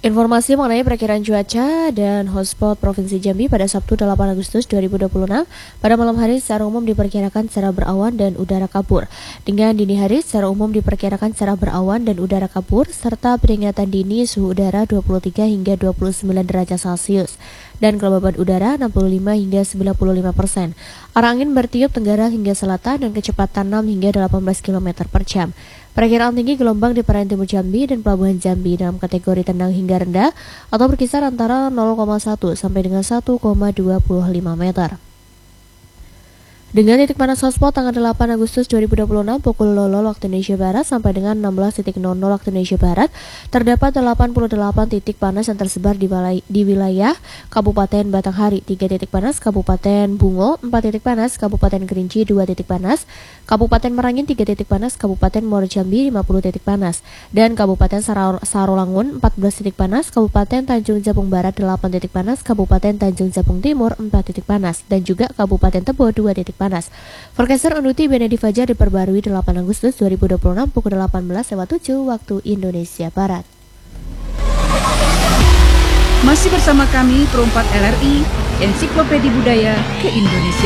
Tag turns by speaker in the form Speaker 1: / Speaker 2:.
Speaker 1: Informasi mengenai perakiraan cuaca dan hotspot Provinsi Jambi pada Sabtu 8 Agustus 2026, pada malam hari secara umum diperkirakan cerah berawan dan udara kabur. Dengan dini hari secara umum diperkirakan cerah berawan dan udara kabur, serta peringatan dini suhu udara 23 hingga 29 derajat Celcius, dan kelembaban udara 65 hingga 95%. Arah angin bertiup tenggara hingga selatan dan kecepatan 6 hingga 18 km per jam. Perkiraan tinggi gelombang di perairan timur Jambi dan pelabuhan Jambi dalam kategori tenang hingga rendah atau berkisar antara 0,1 sampai dengan 1,25 meter. Dengan titik panas hotspot tanggal 8 Agustus 2026 pukul 00 waktu Indonesia Barat sampai dengan 16.00 waktu Indonesia Barat, terdapat 88 titik panas yang tersebar di wilayah Kabupaten Batanghari, 3 titik panas Kabupaten Bungo, 4 titik panas Kabupaten Kerinci, 2 titik panas Kabupaten Merangin, 3 titik panas Kabupaten Muaro Jambi, 50 titik panas, dan Kabupaten Sarolangun, 14 titik panas, Kabupaten Tanjung Jabung Barat, 8 titik panas, Kabupaten Tanjung Jabung Timur, 4 titik panas, dan juga Kabupaten Tebo, 2 titik panas. Forecaster Unduti Benedi Fajar diperbarui 8 Agustus 2026 pukul 18.07 waktu Indonesia Barat.
Speaker 2: Masih bersama kami, Perumpat LRI, Ensiklopedia Budaya ke Indonesia.